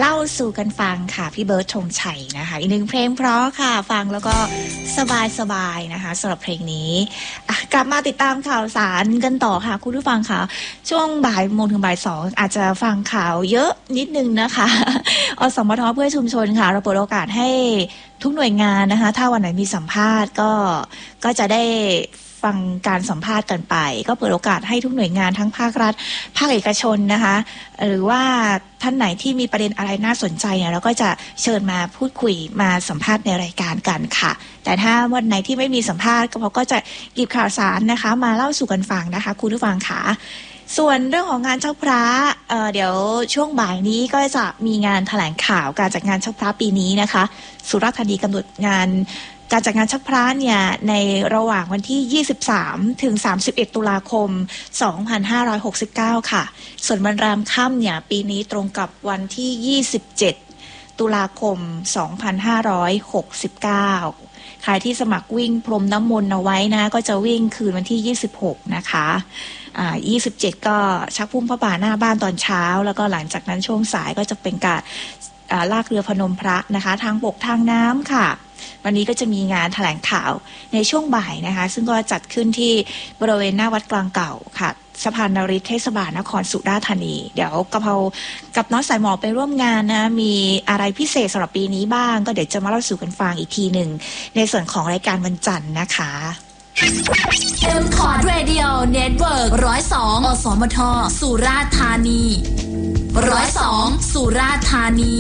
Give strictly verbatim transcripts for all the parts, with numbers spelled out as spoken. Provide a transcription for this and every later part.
เล่าสู่กันฟังค่ะพี่เบิร์ดธงชัยนะคะอีกหนึ่งเพลงเพราะค่ะฟังแล้วก็สบายสบายนะคะสำหรับเพลงนี้กลับมาติดตามข่าวสารกันต่อค่ะคุณผู้ฟังค่ะช่วงบ่ายโมงถึงบ่ายสองอาจจะฟังข่าวเยอะนิดนึงนะคะอสมทเพื่อชุมชนค่ะเราเปิดโอกาสให้ทุกหน่วยงานนะคะถ้าวันไหนมีสัมภาษณ์ก็ก็จะได้ฟังการสัมภาษณ์กันไปก็เปิดโอกาสให้ทุกหน่วยงานทั้งภาครัฐภาคเอกชนนะคะหรือว่าท่านไหนที่มีประเด็นอะไรน่าสนใจเนี่ยเราก็จะเชิญมาพูดคุยมาสัมภาษณ์ในรายการกันค่ะแต่ถ้าวันไหนที่ไม่มีสัมภาษณ์ก็เขาก็จะหยิบข่าวสารนะคะมาเล่าสู่กันฟังนะคะคุณผู้ฟังค่ะส่วนเรื่องของงานเช่าพระ เอ่อ เดี๋ยวช่วงบ่ายนี้ก็จะมีงานแถลงข่าวการจัดงานเช่าพระปีนี้นะคะสุราษฎร์ธานีกำหนดงานการจัดงานชักพระเนี่ยในระหว่างวันที่ยี่สิบสามถึงสามสิบเอ็ดตุลาคมสองพันห้าร้อยหกสิบเก้าค่ะส่วนวันรามค่ำเนี่ยปีนี้ตรงกับวันที่ยี่สิบเจ็ดตุลาคมสองพันห้าร้อยหกสิบเก้าใครที่สมัครวิ่งพรมน้ำมนต์เอาไว้นะก็จะวิ่งคืนวันที่ยี่สิบหกนะคะอ่ายี่สิบเจ็ดก็ชักพุ่มพระป่าหน้าบ้านตอนเช้าแล้วก็หลังจากนั้นช่วงสายก็จะเป็นการอ่าลากเรือพนมพระนะคะทางบกทางน้ำค่ะวันนี้ก็จะมีงานแถลงข่าวในช่วงบ่ายนะคะซึ่งก็จัดขึ้นที่บริเวณหน้าวัดกลางเก่าค่ะสะพานนฤทธิ์เทศบาลนครสุราษฎร์ธานีเดี๋ยวกะเพรากับน้องสายหมอไปร่วมงานนะมีอะไรพิเศษสำหรับปีนี้บ้างก็เดี๋ยวจะมาเล่าสู่กันฟังอีกทีหนึ่งในส่วนของรายการวันจันทร์นะคะเอ็ม คอร์ด Radio Network หนึ่งศูนย์สอง อสมทสุราษฎร์ธานีหนึ่งศูนย์สองสุราษฎร์ธานี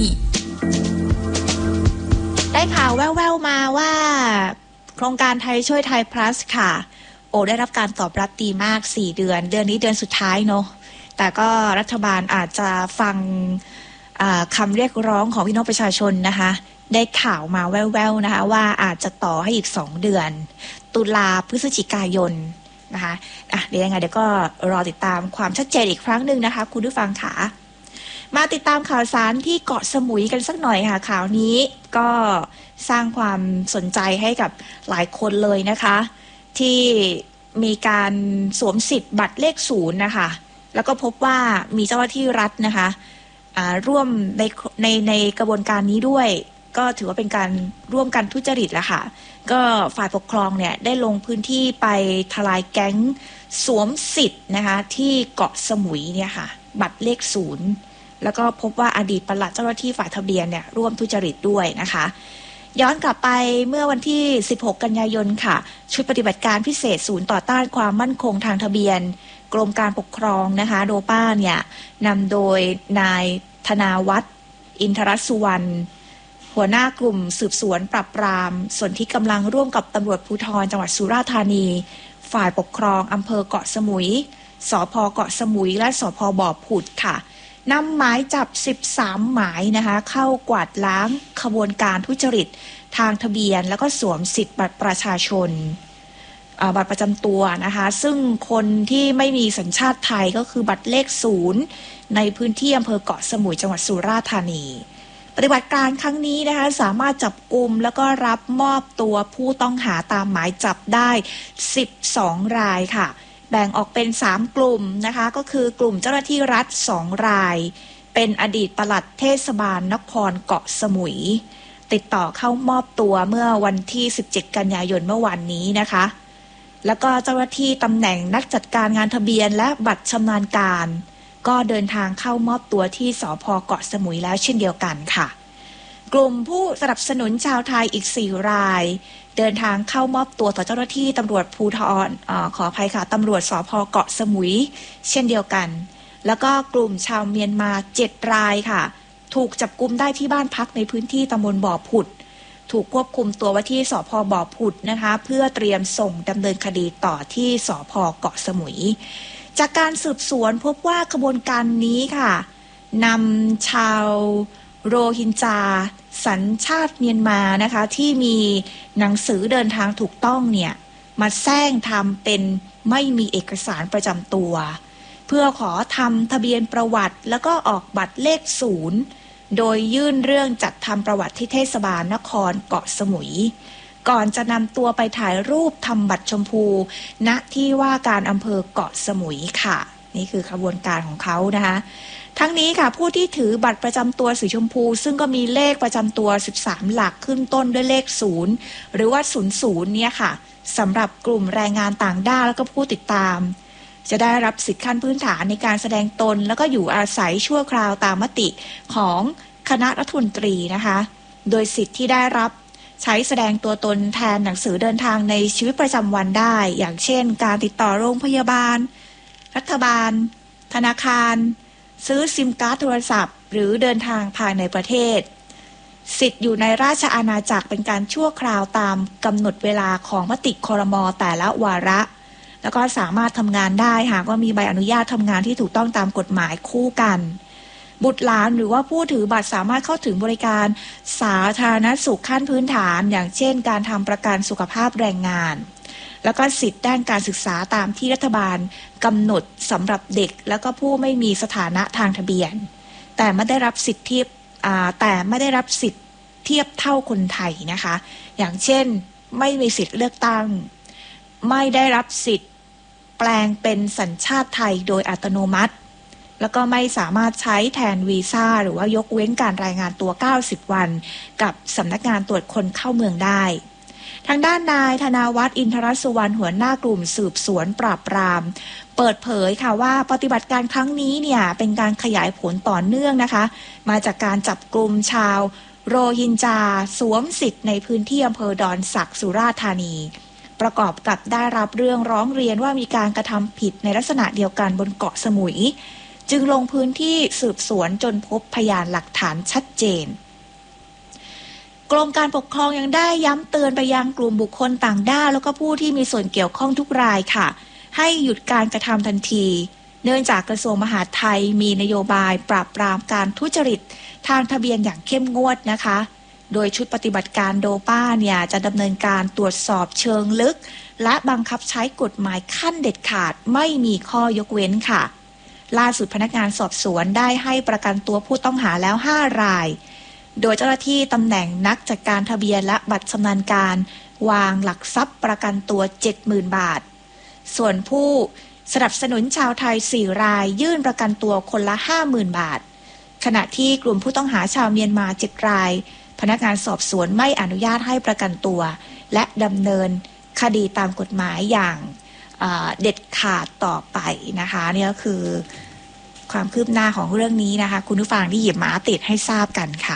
ได้ข่าวแว่วๆมาว่าโครงการไทยช่วยไทย plus ค่ะโอ้ได้รับการตอบรับดีมากสี่เดือนเดือนนี้เดือนสุดท้ายเนอะแต่ก็รัฐบาลอาจจะฟังคำเรียกร้องของพี่น้องประชาชนนะคะได้ข่าวมาแว่วๆนะคะว่าอาจจะต่อให้อีกสองเดือนตุลาพฤศจิกายนนะคะอ่ะเดี๋ยวยังไงเดี๋ยวก็รอติดตามความชัดเจนอีกครั้งหนึ่งนะคะคุณผู้ฟังค่ะมาติดตามข่าวสารที่เกาะสมุยกันสักหน่อยค่ะข่าวนี้ก็สร้างความสนใจให้กับหลายคนเลยนะคะที่มีการสวมสิทธิ์บัตรเลขศูนย์นะคะแล้วก็พบว่ามีเจ้าหน้าที่รัฐนะคะร่วมในในในกระบวนการนี้ด้วยก็ถือว่าเป็นการร่วมกันทุจริตแล้วค่ะก็ฝ่ายปกครองเนี่ยได้ลงพื้นที่ไปทลายแก๊งสวมสิทธิ์นะคะที่เกาะสมุยเนี่ยค่ะบัตรเลขศูนย์แล้วก็พบว่าอดีตปลัดเจ้าหน้าที่ฝ่ายทะเบียนเนี่ยร่วมทุจริตด้วยนะคะย้อนกลับไปเมื่อวันที่สิบหกกันยายนค่ะชุดปฏิบัติการพิเศษศูนย์ต่อต้านความมั่นคงทางทะเบียนกรมการปกครองนะคะโดป้าเนี่ยนำโดยนายธนาวัฒน์อินทรสุวรรณหัวหน้ากลุ่มสืบสวนปราบปรามส่วนที่กำลังร่วมกับตำรวจภูธรจังหวัดสุราษฎร์ธานีฝ่ายปกครองอำเภอเกาะสมุยสภ.เกาะสมุยและสภ.บ่อผุดค่ะนำหมายจับสิบสามหมายนะคะเข้ากวาดล้างขบวนการทุจริตทางทะเบียนแล้วก็สวมสิทธิ์บัตรประชาชนบัตรประจำตัวนะคะซึ่งคนที่ไม่มีสัญชาติไทยก็คือบัตรเลขศูนย์ในพื้นที่อำเภอเกาะสมุยจังหวัดสุราษฎร์ธานีปฏิบัติการครั้งนี้นะคะสามารถจับกุมแล้วก็รับมอบตัวผู้ต้องหาตามหมายจับได้สิบสองรายค่ะแบ่งออกเป็นสามกลุ่มนะคะก็คือกลุ่มเจ้าหน้าที่รัฐสองรายเป็นอดีตปลัดเทศบาลนครเกาะสมุยติดต่อเข้ามอบตัวเมื่อวันที่สิบเจ็ดกันยายนเมื่อวานนี้นะคะแล้วก็เจ้าหน้าที่ตำแหน่งนักจัดการงานทะเบียนและบัตรชำนาญการก็เดินทางเข้ามอบตัวที่สภ.เกาะสมุยแล้วเช่นเดียวกันค่ะกลุ่มผู้สนับสนุนชาวไทยอีกสี่รายเดินทางเข้ามอบตัวต่อเจ้าหน้าที่ตำรวจภูธรอ่าขออภัยค่ะตำรวจสภ.เกาะสมุยเช่นเดียวกันแล้วก็กลุ่มชาวเมียนมาเจ็ดรายค่ะถูกจับกุมได้ที่บ้านพักในพื้นที่ตำบลบ่อผุดถูกควบคุมตัวไว้ที่สภ.บ่อผุดนะคะเพื่อเตรียมส่งดำเนินคดีต่อที่สภ.เกาะสมุยจากการสืบสวนพบว่าขบวนการนี้ค่ะนำชาวโรฮิงญาสัญชาติเมียนมานะคะที่มีหนังสือเดินทางถูกต้องเนี่ยมาแซงทำเป็นไม่มีเอกสารประจำตัวเพื่อขอทำทะเบียนประวัติแล้วก็ออกบัตรเลขศูนย์โดยยื่นเรื่องจัดทำประวัติที่เทศบาลนครเกาะสมุยก่อนจะนำตัวไปถ่ายรูปทำบัตรชมพูณที่ว่าการอำเภอเกาะสมุยค่ะนี่คือขบวนการของเขานะคะทั้งนี้ค่ะผู้ที่ถือบัตรประจำตัวสีชมพูซึ่งก็มีเลขประจำตัวสิบสามหลักขึ้นต้นด้วยเลขศูนย์หรือว่าศูนย์ศูนย์เนี่ยค่ะสำหรับกลุ่มแรงงานต่างด้าวแล้วก็ผู้ติดตามจะได้รับสิทธิขั้นพื้นฐานในการแสดงตนแล้วก็อยู่อาศัยชั่วคราวตามมติของคณะรัฐมนตรีนะคะโดยสิทธิที่ได้รับใช้แสดงตัวตนแทนหนังสือเดินทางในชีวิตประจำวันได้อย่างเช่นการติดต่อโรงพยาบาลรัฐบาลธนาคารซื้อซิมการ์ดโทรศัพท์หรือเดินทางภายในประเทศสิทธิ์อยู่ในราชอาณาจักรเป็นการชั่วคราวตามกำหนดเวลาของมติครม.แต่ละวาระแล้วก็สามารถทำงานได้หากว่ามีใบอนุญาตทำงานที่ถูกต้องตามกฎหมายคู่กันบุตรหลานหรือว่าผู้ถือบัตรสามารถเข้าถึงบริการสาธารณสุขขั้นพื้นฐานอย่างเช่นการทำประกันสุขภาพแรงงานแล้วก็สิทธิด้านการศึกษาตามที่รัฐบาลกำหนดสำหรับเด็กแล้วก็ผู้ไม่มีสถานะทางทะเบียนแต่ไม่ได้รับสิทธิเทียบแต่ไม่ได้รับสิทธิเทียบเท่าคนไทยนะคะอย่างเช่นไม่มีสิทธิเลือกตั้งไม่ได้รับสิทธิแปลงเป็นสัญชาติไทยโดยอัตโนมัติแล้วก็ไม่สามารถใช้แทนวีซ่าหรือว่ายกเว้นการรายงานตัวเก้าสิบวันกับสำนักงานตรวจคนเข้าเมืองได้ทางด้านนายธนาวัฒน์อินทรสุวรรณหัวหน้ากลุ่มสืบสวนปราบปรามเปิดเผยค่ะว่าปฏิบัติการครั้งนี้เนี่ยเป็นการขยายผลต่อเนื่องนะคะมาจากการจับกลุ่มชาวโรฮิงญาสวมสิทธิ์ในพื้นที่อำเภอดอนสักสุราษฎร์ธานีประกอบกับได้รับเรื่องร้องเรียนว่ามีการกระทำผิดในลักษณะเดียวกันบนเกาะสมุยจึงลงพื้นที่สืบสวนจนพบพยานหลักฐานชัดเจนกรมการปกครองยังได้ย้ำเตือนไปยังกลุ่มบุคคลต่างด้าวแล้วก็ผู้ที่มีส่วนเกี่ยวข้องทุกรายค่ะให้หยุดการกระทำทันทีเนื่องจากกระทรวงมหาดไทยมีนโยบายปราบปรามการทุจริตทางทะเบียนอย่างเข้มงวดนะคะโดยชุดปฏิบัติการโดป้าเนี่ยจะดำเนินการตรวจสอบเชิงลึกและบังคับใช้กฎหมายขั้นเด็ดขาดไม่มีข้อยกเว้นค่ะล่าสุดพนักงานสอบสวนได้ให้ประกันตัวผู้ต้องหาแล้วห้ารายโดยเจ้าหน้าที่ตำแหน่งนักจัดการทะเบียนและบัตรชำนาญการวางหลักทรัพย์ประกันตัว เจ็ดหมื่น บาทส่วนผู้สนับสนุนชาวไทยสี่รายยื่นประกันตัวคนละ ห้าหมื่น บาทขณะที่กลุ่มผู้ต้องหาชาวเมียนมาเจ็ดรายพนักงานสอบสวนไม่อนุญาตให้ประกันตัวและดำเนินคดีตามกฎหมายอย่างเด็ดขาดต่อไปนะคะนี่ก็คือความคืบหน้าของเรื่องนี้นะคะคุณผู้ฟังที่หยิบมาอัปเดตให้ทราบกันค่ะ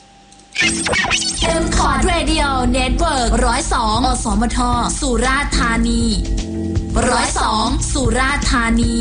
M Cord Radio Network หนึ่งศูนย์สอง อสมท สุราษฎร์ธานีหนึ่งศูนย์สอง สุราษฎร์ธานี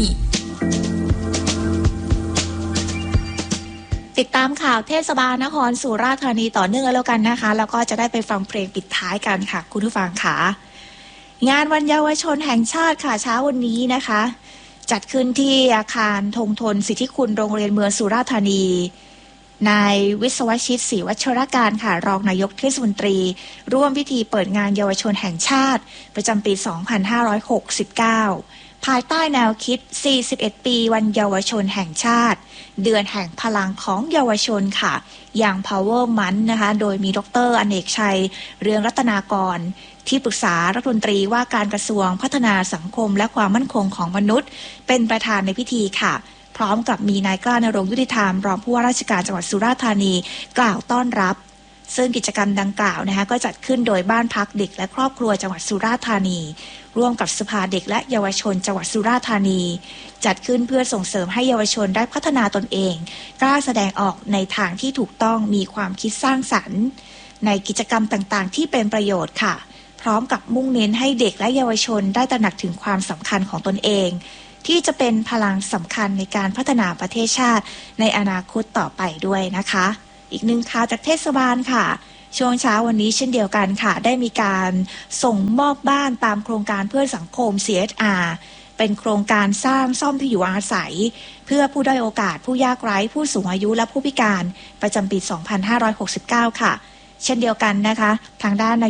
ติดตามข่าวเทศบาลนครสุราษฎร์ธานีต่อเนื่องแล้วกันนะคะแล้วก็จะได้ไปฟังเพลงปิดท้ายกันค่ะคุณผู้ฟังค่ะงานวันเยาวชนแห่งชาติค่ะเช้าวันนี้นะคะจัดขึ้นที่อาคารธงทนสิทธิคุณโรงเรียนเมืองสุราษฎร์ธานีนายวิศวชิตศรีวัชรการค่ะรองนายกเทศมนตรีร่วมพิธีเปิดงานเยาวชนแห่งชาติประจำปีสองพันห้าร้อยหกสิบเก้าภายใต้แนวคิดสี่สิบเอ็ดปีวันเยาวชนแห่งชาติเดือนแห่งพลังของเยาวชนค่ะอย่าง Power Month นะคะโดยมีดร.อเนกชัยเรืองรัตนากรที่ปรึกษารัฐมนตรีว่าการกระทรวงพัฒนาสังคมและความมั่นคงของมนุษย์เป็นประธานในพิธีค่ะพร้อมกับมีนายกล้านรงค์ยุติธรรมรองผู้ว่าราชการจังหวัดสุราษฎร์ธานีกล่าวต้อนรับซึ่งกิจกรรมดังกล่าวนะคะก็จัดขึ้นโดยบ้านพักเด็กและครอบครัวจังหวัดสุราษฎร์ธานีร่วมกับสภาเด็กและเยาวชนจังหวัดสุราษฎร์ธานีจัดขึ้นเพื่อส่งเสริมให้เยาวชนได้พัฒนาตนเองกล้าแสดงออกในทางที่ถูกต้องมีความคิดสร้างสรรค์ในกิจกรรมต่างๆที่เป็นประโยชน์ค่ะพร้อมกับมุ่งเน้นให้เด็กและเยาวชนได้ตระหนักถึงความสำคัญของตนเองที่จะเป็นพลังสำคัญในการพัฒนาประเทศชาติในอนาคตต่อไปด้วยนะคะอีกหนึ่งข่าวจากเทศบาลค่ะช่วงเช้าวันนี้เช่นเดียวกันค่ะได้มีการส่งมอบบ้านตามโครงการเพื่อสังคม ซี เอส อาร์ เป็นโครงการสร้างซ่อมที่อยู่อาศัยเพื่อผู้ด้อยโอกาสผู้ยากไร้ผู้สูงอายุและผู้พิการประจำปีสองพันห้าร้อยหกสิบเก้าค่ะเช่นเดียวกันนะคะทางด้าน